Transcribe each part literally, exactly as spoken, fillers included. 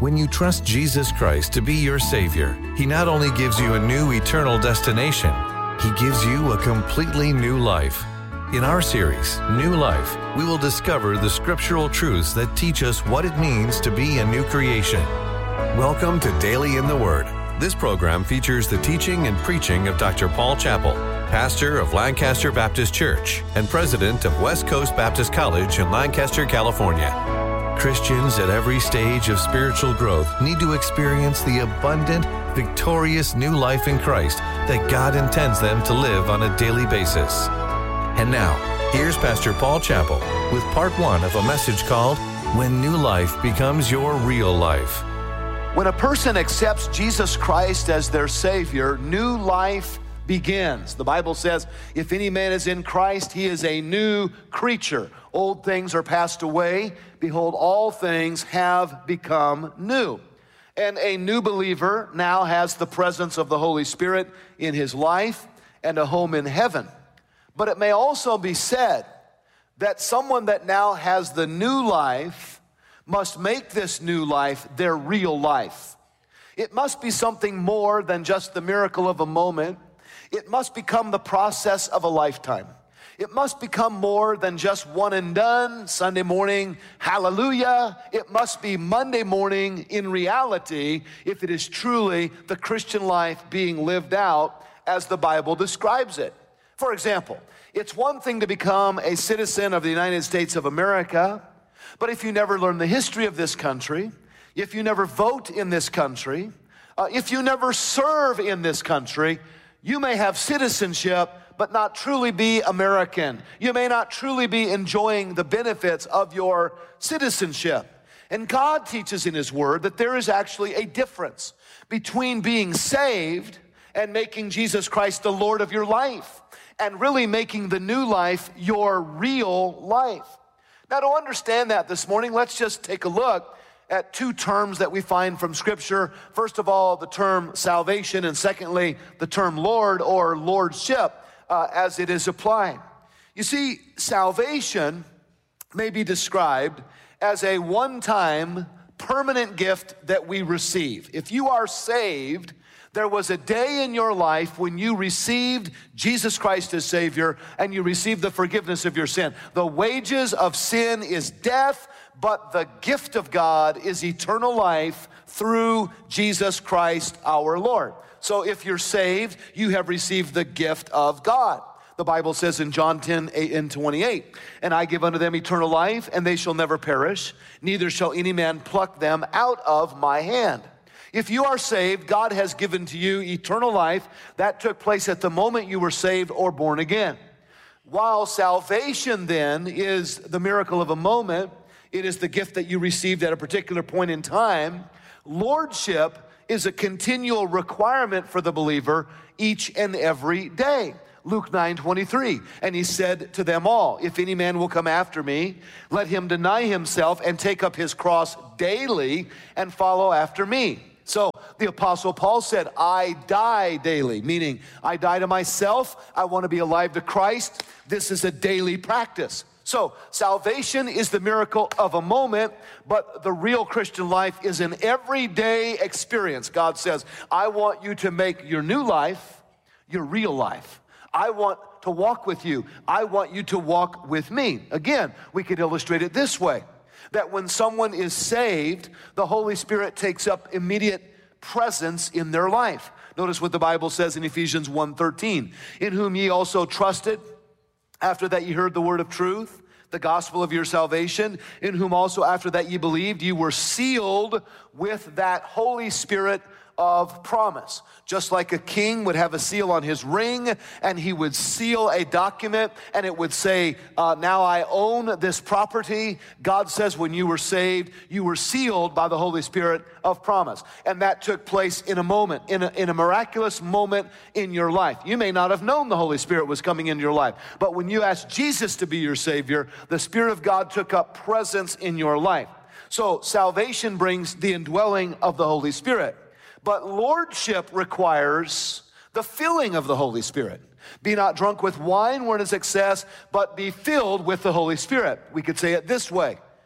When you trust Jesus Christ to be your Savior, He not only gives you a new eternal destination, He gives you a completely new life. In our series, New Life, we will discover the scriptural truths that teach us what it means to be a new creation. Welcome to Daily in the Word. This program features the teaching and preaching of Doctor Paul Chappell, pastor of Lancaster Baptist Church and president of West Coast Baptist College in Lancaster, California. Christians at every stage of spiritual growth need to experience the abundant, victorious new life in Christ that God intends them to live on a daily basis. And now, here's Pastor Paul Chappell with part one of a message called When New Life Becomes Your Real Life. When a person accepts Jesus Christ as their Savior, new life begins. The Bible says, if any man is in Christ, he is a new creature. Old things are passed away. Behold, all things have become new. And a new believer now has the presence of the Holy Spirit in his life and a home in heaven. But it may also be said that someone that now has the new life must make this new life their real life. It must be something more than just the miracle of a moment. It must become the process of a lifetime. It must become more than just one and done, Sunday morning, hallelujah. It must be Monday morning in reality if it is truly the Christian life being lived out as the Bible describes it. For example, it's one thing to become a citizen of the United States of America, but if you never learn the history of this country, if you never vote in this country, uh, if you never serve in this country, you may have citizenship, but not truly be American. You may not truly be enjoying the benefits of your citizenship. And God teaches in His Word that there is actually a difference between being saved and making Jesus Christ the Lord of your life, and really making the new life your real life. Now, to understand that this morning, let's just take a look at two terms that we find from Scripture. First of all, the term salvation, and secondly, the term Lord or lordship uh, as it is applied. You see, salvation may be described as a one-time permanent gift that we receive. If you are saved, there was a day in your life when you received Jesus Christ as Savior and you received the forgiveness of your sin. The wages of sin is death, but the gift of God is eternal life through Jesus Christ our Lord. So if you're saved, you have received the gift of God. The Bible says in John ten, eight and twenty-eight, and I give unto them eternal life, and they shall never perish, neither shall any man pluck them out of my hand. If you are saved, God has given to you eternal life. That took place at the moment you were saved or born again. While salvation then is the miracle of a moment, it is the gift that you received at a particular point in time. Lordship is a continual requirement for the believer each and every day. Luke nine twenty-three, and He said to them all, if any man will come after me, let him deny himself and take up his cross daily and follow after me. So the Apostle Paul said, I die daily, meaning I die to myself. I want to be alive to Christ. This is a daily practice. So salvation is the miracle of a moment, but the real Christian life is an everyday experience. God says, I want you to make your new life your real life. I want to walk with you. I want you to walk with me. Again, we could illustrate it this way, that when someone is saved, the Holy Spirit takes up immediate presence in their life. Notice what the Bible says in Ephesians one thirteen, in whom ye also trusted, after that ye heard the word of truth, the gospel of your salvation, in whom also after that ye believed, ye were sealed with that Holy Spirit of promise. Just like a king would have a seal on his ring, and he would seal a document, and it would say, uh, now I own this property. God says when you were saved, you were sealed by the Holy Spirit of promise. And that took place in a moment, in a, in a miraculous moment in your life. You may not have known the Holy Spirit was coming into your life, but when you asked Jesus to be your Savior, the Spirit of God took up presence in your life. So salvation brings the indwelling of the Holy Spirit. But lordship requires the filling of the Holy Spirit. Be not drunk with wine wherein is excess, but be filled with the Holy Spirit. We could say it this way.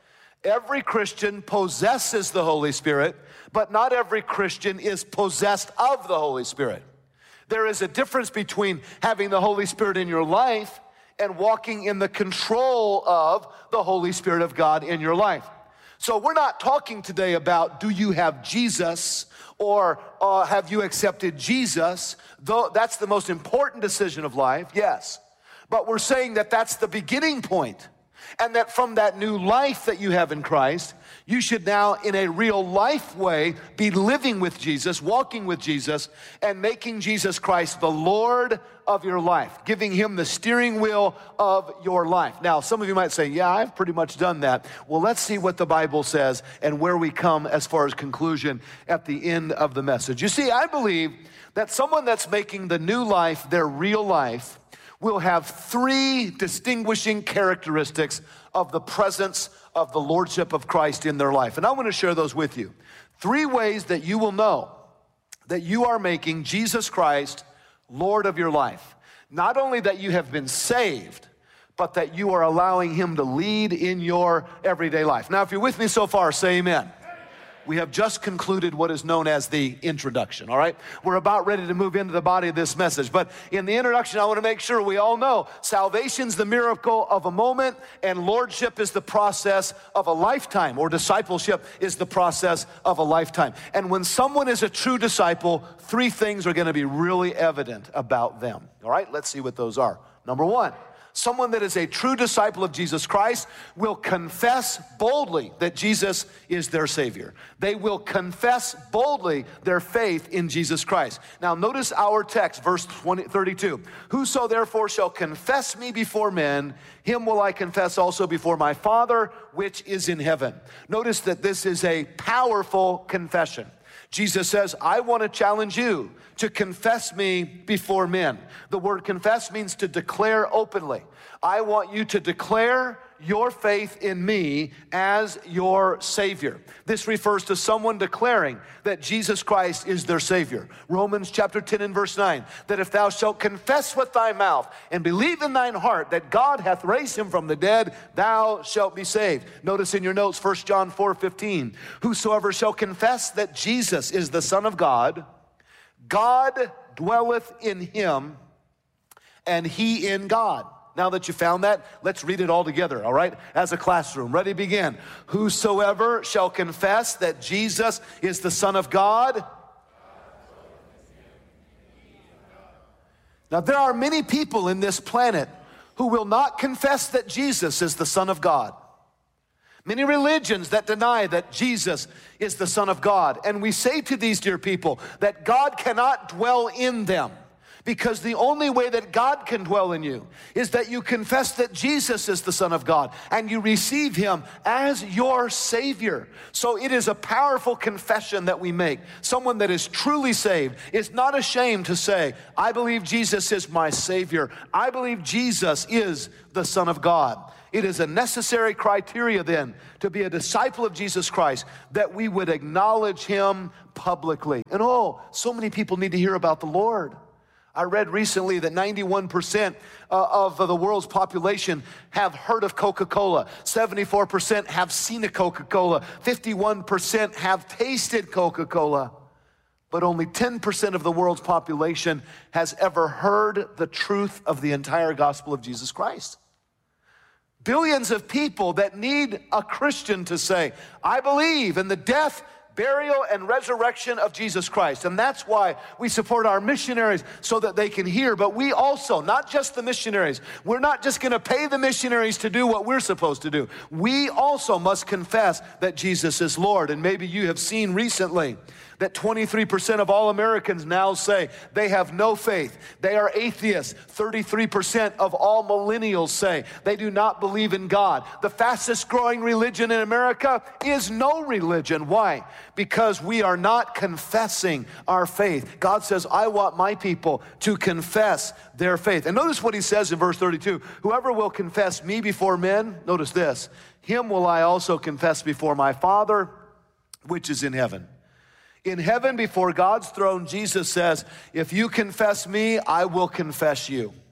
Every Christian possesses the Holy Spirit, but not every Christian is possessed of the Holy Spirit. There is a difference between having the Holy Spirit in your life and walking in the control of the Holy Spirit of God in your life. So we're not talking today about do you have Jesus or uh, have you accepted Jesus, though that's the most important decision of life, yes. But we're saying that that's the beginning point, and that from that new life that you have in Christ, you should now, in a real life way, be living with Jesus, walking with Jesus, and making Jesus Christ the Lord of your life, giving him the steering wheel of your life. Now, some of you might say, yeah, I've pretty much done that. Well, let's see what the Bible says and where we come as far as conclusion at the end of the message. You see, I believe that someone that's making the new life their real life will have three distinguishing characteristics of the presence of the Lordship of Christ in their life. And I want to share those with you. Three ways that you will know that you are making Jesus Christ Lord of your life. Not only that you have been saved, but that you are allowing him to lead in your everyday life. Now, if you're with me so far, say amen. We have just concluded what is known as the introduction, all right? We're about ready to move into the body of this message. But in the introduction, I want to make sure we all know salvation's the miracle of a moment, and lordship is the process of a lifetime, or discipleship is the process of a lifetime. And when someone is a true disciple, three things are going to be really evident about them, all right? Let's see what those are. Number one, someone that is a true disciple of Jesus Christ will confess boldly that Jesus is their Savior. They will confess boldly their faith in Jesus Christ. Now notice our text, verse thirty-two. Whoso therefore shall confess me before men, him will I confess also before my Father which is in heaven. Notice that this is a powerful confession. Jesus says, I want to challenge you to confess me before men. The word confess means to declare openly. I want you to declare your faith in me as your Savior. This refers to someone declaring that Jesus Christ is their Savior. Romans chapter ten and verse nine, that if thou shalt confess with thy mouth and believe in thine heart that God hath raised him from the dead, thou shalt be saved. Notice in your notes, First John four fifteen, whosoever shall confess that Jesus is the Son of God, God dwelleth in him, and he in God. Now that you found that, let's read it all together, all right? As a classroom. Ready, begin. Whosoever shall confess that Jesus is the Son of God. Now, there are many people in this planet who will not confess that Jesus is the Son of God. Many religions that deny that Jesus is the Son of God. And we say to these dear people that God cannot dwell in them, because the only way that God can dwell in you is that you confess that Jesus is the Son of God and you receive him as your Savior. So it is a powerful confession that we make. Someone that is truly saved is not ashamed to say, I believe Jesus is my Savior. I believe Jesus is the Son of God. It is a necessary criteria then to be a disciple of Jesus Christ that we would acknowledge him publicly. And oh, so many people need to hear about the Lord. I read recently that ninety-one percent of the world's population have heard of Coca-Cola. seventy-four percent have seen a Coca-Cola. fifty-one percent have tasted Coca-Cola. But only ten percent of the world's population has ever heard the truth of the entire gospel of Jesus Christ. Billions of people that need a Christian to say, I believe in the death, burial, and resurrection of Jesus Christ. And that's why we support our missionaries, so that they can hear. But we also, not just the missionaries, we're not just going to pay the missionaries to do what we're supposed to do. We also must confess that Jesus is Lord. And maybe you have seen recently that twenty-three percent of all Americans now say they have no faith. They are atheists. thirty-three percent of all millennials say they do not believe in God. The fastest growing religion in America is no religion. Why? Because we are not confessing our faith. God says, I want my people to confess their faith. And notice what he says in verse thirty-two. Whoever will confess me before men, notice this, him will I also confess before my Father, which is in heaven. In heaven, before God's throne, Jesus says, if you confess me, I will confess you.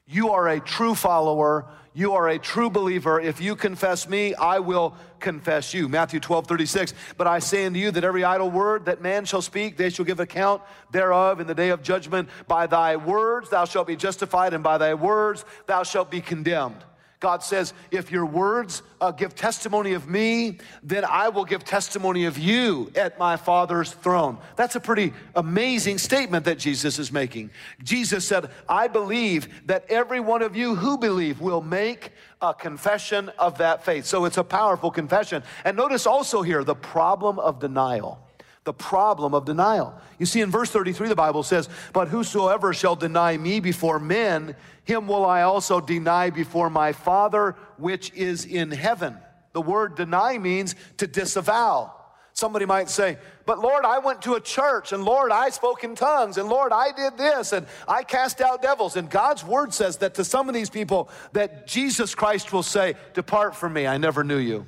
You are a true follower. You are a true believer. If you confess me, I will confess you. Matthew twelve, thirty-six. But I say unto you that every idle word that man shall speak, they shall give account thereof in the day of judgment. By thy words thou shalt be justified, and by thy words thou shalt be condemned. God says, if your words uh, give testimony of me, then I will give testimony of you at my Father's throne. That's a pretty amazing statement that Jesus is making. Jesus said, I believe that every one of you who believe will make a confession of that faith. So it's a powerful confession. And notice also here the problem of denial. The problem of denial. You see, in verse thirty-three, the Bible says, but whosoever shall deny me before men, him will I also deny before my Father which is in heaven. The word deny means to disavow. Somebody might say, but Lord, I went to a church, and Lord, I spoke in tongues, and Lord, I did this, and I cast out devils. And God's word says that to some of these people that Jesus Christ will say, depart from me, I never knew you.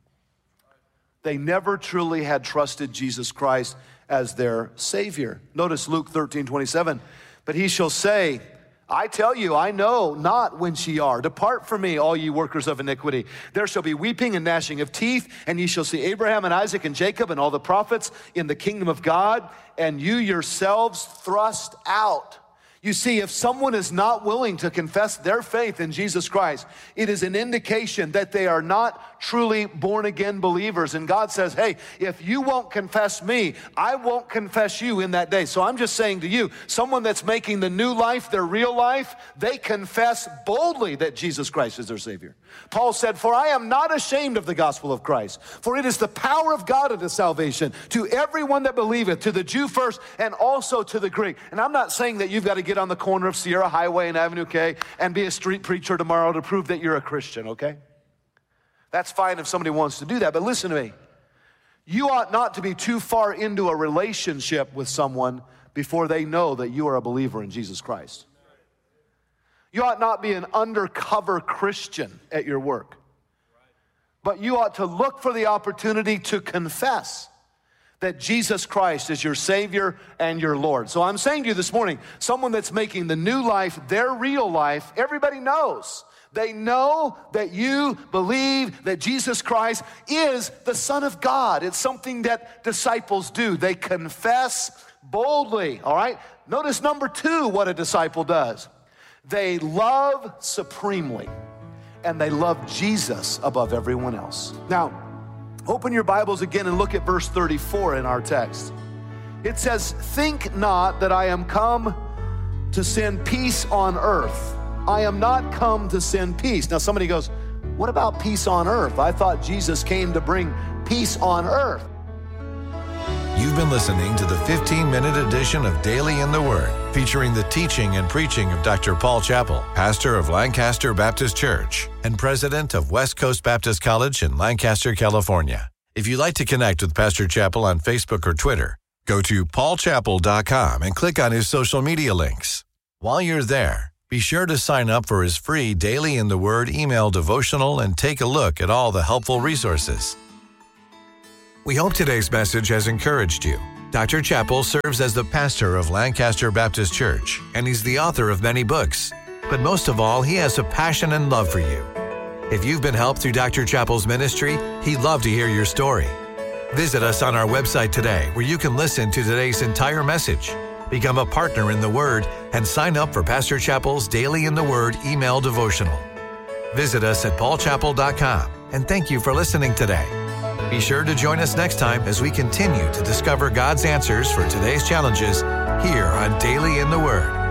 They never truly had trusted Jesus Christ as their Savior. Notice Luke thirteen, twenty-seven. But he shall say, I tell you, I know not whence ye are. Depart from me, all ye workers of iniquity. There shall be weeping and gnashing of teeth, and ye shall see Abraham and Isaac and Jacob and all the prophets in the kingdom of God, and you yourselves thrust out. You see, if someone is not willing to confess their faith in Jesus Christ, it is an indication that they are not truly born-again believers. And God says, hey, if you won't confess me, I won't confess you in that day. So I'm just saying to you, someone that's making the new life their real life, they confess boldly that Jesus Christ is their Savior. Paul said, for I am not ashamed of the gospel of Christ, for it is the power of God unto salvation to everyone that believeth, to the Jew first and also to the Greek. And I'm not saying that you've got to get on the corner of Sierra Highway and Avenue K and be a street preacher tomorrow to prove that you're a Christian, okay? That's fine if somebody wants to do that, but listen to me. You ought not to be too far into a relationship with someone before they know that you are a believer in Jesus Christ. You ought not be an undercover Christian at your work, but you ought to look for the opportunity to confess that Jesus Christ is your Savior and your Lord. So I'm saying to you this morning, someone that's making the new life their real life, everybody knows. They know that you believe that Jesus Christ is the Son of God. It's something that disciples do. They confess boldly, all right? Notice number two, what a disciple does. They love supremely, and they love Jesus above everyone else. Now, open your Bibles again and look at verse thirty-four in our text. It says, think not that I am come to send peace on earth. I am not come to send peace. Now somebody goes, what about peace on earth? I thought Jesus came to bring peace on earth. You've been listening to the fifteen-minute edition of Daily in the Word, featuring the teaching and preaching of Doctor Paul Chappell, pastor of Lancaster Baptist Church and president of West Coast Baptist College in Lancaster, California. If you'd like to connect with Pastor Chappell on Facebook or Twitter, go to paul chappell dot com and click on his social media links. While you're there, be sure to sign up for his free Daily in the Word email devotional and take a look at all the helpful resources. We hope today's message has encouraged you. Doctor Chappell serves as the pastor of Lancaster Baptist Church, and he's the author of many books. But most of all, he has a passion and love for you. If you've been helped through Doctor Chappell's ministry, he'd love to hear your story. Visit us on our website today, where you can listen to today's entire message, become a partner in the Word, and sign up for Pastor Chappell's Daily in the Word email devotional. Visit us at paul chappell dot com, and thank you for listening today. Be sure to join us next time as we continue to discover God's answers for today's challenges here on Daily in the Word.